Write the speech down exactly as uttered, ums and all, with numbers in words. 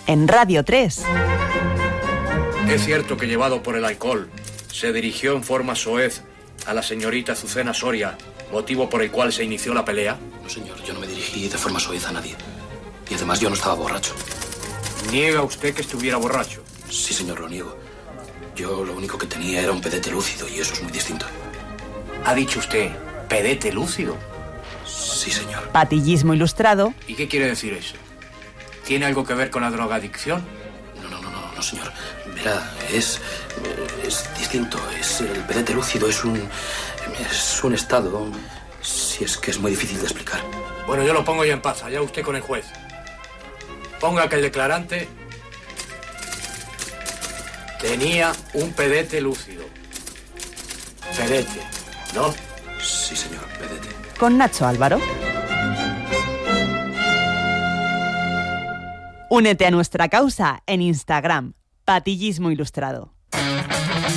en Radio tres. Es cierto que, llevado por el alcohol, se dirigió en forma soez a la señorita Azucena Soria, motivo por el cual se inició la pelea. No, señor, yo no me dirigí de forma soez a nadie. Y además yo no estaba borracho. ¿Niega usted que estuviera borracho? Sí, señor, lo niego. Yo lo único que tenía era un pedete lúcido y eso es muy distinto. ¿Ha dicho usted pedete lúcido? Sí, señor. Patillismo ilustrado. ¿Y qué quiere decir eso? ¿Tiene algo que ver con la drogadicción? No, no, no, no, no, señor. Verá, es, es distinto. Es, el pedete lúcido es un, es un estado, si es que es muy difícil de explicar. Bueno, yo lo pongo ya en paz. Allá usted con el juez. Ponga que el declarante tenía un pedete lúcido. Pedete, ¿no? Sí, señor, pedete. Con Nacho Álvaro. Únete a nuestra causa en Instagram, Patillismo Ilustrado.